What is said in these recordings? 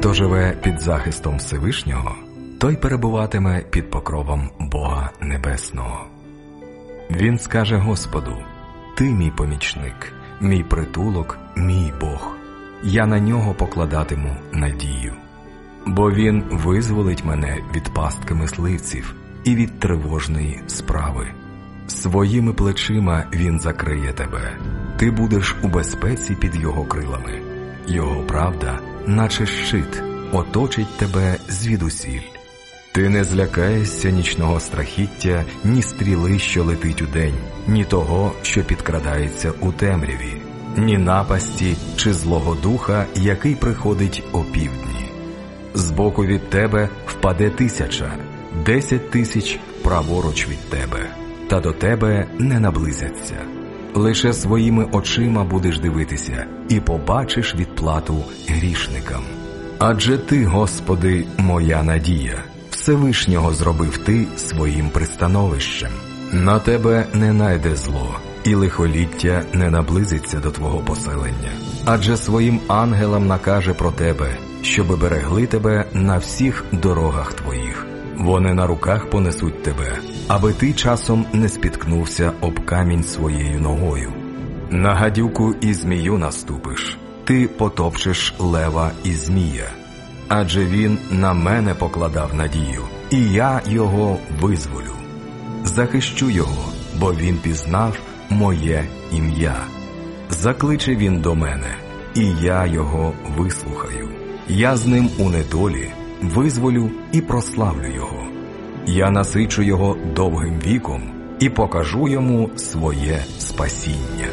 Хто живе під захистом Всевишнього, той перебуватиме під покровом Бога Небесного. Він скаже Господу: «Ти мій помічник, мій притулок, мій Бог. Я на нього покладатиму надію. Бо він визволить мене від пастки мисливців і від тривожної справи. Своїми плечима він закриє тебе. Ти будеш у безпеці під його крилами. Його правда, наче щит, оточить тебе звідусіль. Ти не злякаєшся нічного страхіття, ні стріли, що летить удень, ні того, що підкрадається у темряві, ні напасті чи злого духа, який приходить опівдні. Збоку від тебе впаде 1000, 10 000 праворуч від тебе, та до тебе не наблизяться. Лише своїми очима будеш дивитися і побачиш відплату грішникам. Адже ти, Господи, моя надія, Всевишнього зробив ти своїм пристановищем. На тебе не найде зло, і лихоліття не наблизиться до твого поселення. Адже своїм ангелам накаже про тебе, щоби берегли тебе на всіх дорогах твоїх. Вони на руках понесуть тебе, аби ти часом не спіткнувся об камінь своєю ногою. На гадюку і змію наступиш, ти потопчеш лева і змія. Адже він на мене покладав надію, і я його визволю. Захищу його, бо він пізнав моє ім'я. Закличе він до мене, і я його вислухаю. Я з ним у недолі визволю і прославлю його. Я насичу його довгим віком і покажу йому своє спасіння.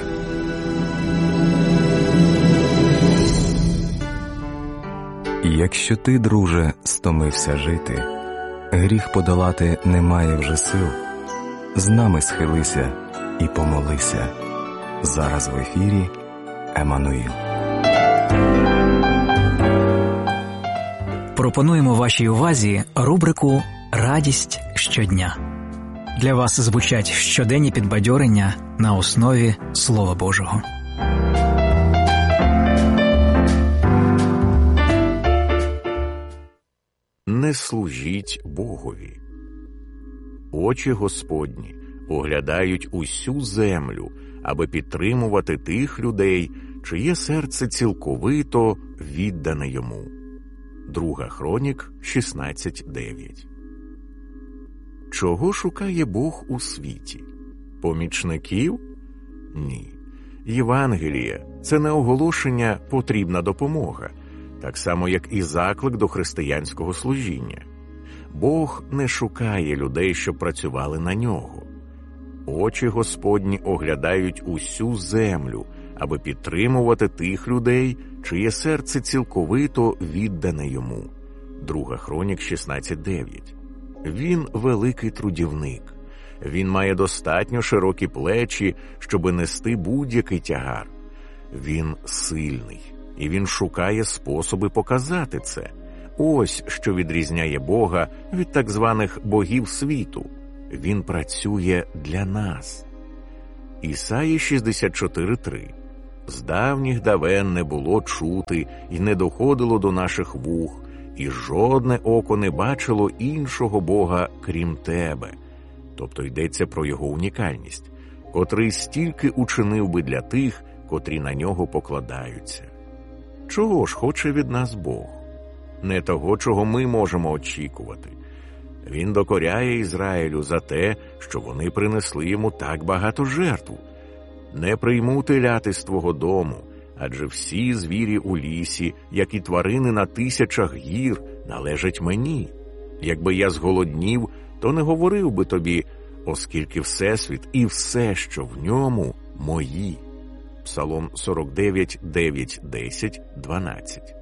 Якщо ти, друже, стомився жити, гріх подолати немає вже сил, з нами схилися і помолися. Зараз в ефірі Еммануїл. Пропонуємо вашій увазі рубрику «Радість щодня». Для вас звучать щоденні підбадьорення на основі Слова Божого. Не служіть Богові. Очі Господні оглядають усю землю, аби підтримувати тих людей, чиє серце цілковито віддане йому. 2 Хронік 16:9. Чого шукає Бог у світі? Помічників? Ні. Євангеліє – це не оголошення «потрібна допомога», так само, як і заклик до християнського служіння. Бог не шукає людей, щоб працювали на нього. Очі Господні оглядають усю землю, аби підтримувати тих людей, чиє серце цілковито віддане йому. 2 Хронік 16:9. Він великий трудівник. Він має достатньо широкі плечі, щоби нести будь-який тягар. Він сильний, і він шукає способи показати це. Ось що відрізняє Бога від так званих богів світу. Він працює для нас. Ісаї 64:3. «З давніх давен не було чути, і не доходило до наших вух, і жодне око не бачило іншого Бога, крім тебе». Тобто йдеться про його унікальність, котрий стільки учинив би для тих, котрі на нього покладаються. Чого ж хоче від нас Бог? Не того, чого ми можемо очікувати. Він докоряє Ізраїлю за те, що вони принесли йому так багато жертв. «Не прийму теляти з твого дому, адже всі звірі у лісі, як і тварини на 1000 гір, належать мені. Якби я зголоднів, то не говорив би тобі, оскільки Всесвіт і все, що в ньому, мої». Псалом 49, 9, 10, 12.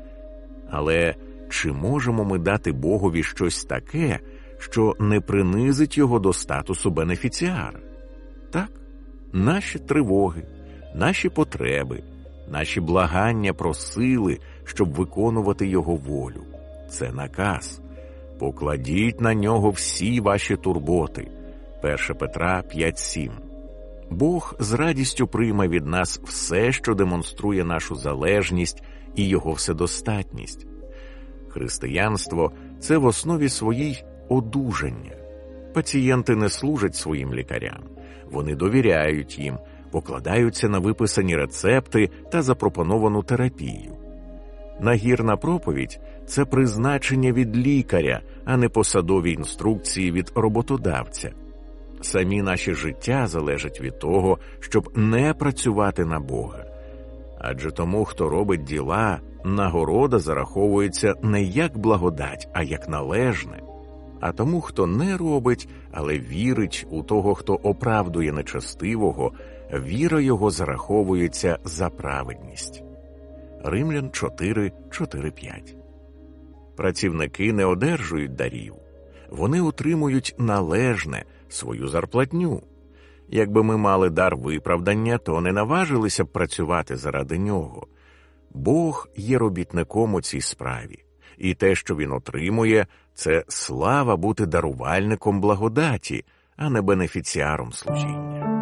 Але чи можемо ми дати Богові щось таке, що не принизить його до статусу бенефіціара? Так, наші тривоги, наші потреби, наші благання про сили, щоб виконувати його волю. Це наказ. Покладіть на нього всі ваші турботи. 1 Петра 5:7. Бог з радістю прийме від нас все, що демонструє нашу залежність і його вседостатність. Християнство – це в основі своїй одужання. Пацієнти не служать своїм лікарям, вони довіряють їм, покладаються на виписані рецепти та запропоновану терапію. Нагірна проповідь – це призначення від лікаря, а не посадові інструкції від роботодавця. Самі наші життя залежать від того, щоб не працювати на Бога. Адже тому, хто робить діла, нагорода зараховується не як благодать, а як належне. А тому, хто не робить, але вірить у того, хто оправдує нечестивого, віра його зараховується за праведність. Римлян 4:4-5. Працівники не одержують дарів. Вони отримують належне, свою зарплатню. Якби ми мали дар виправдання, то не наважилися б працювати заради нього. Бог є робітником у цій справі. І те, що він отримує, це слава бути дарувальником благодаті, а не бенефіціаром служіння.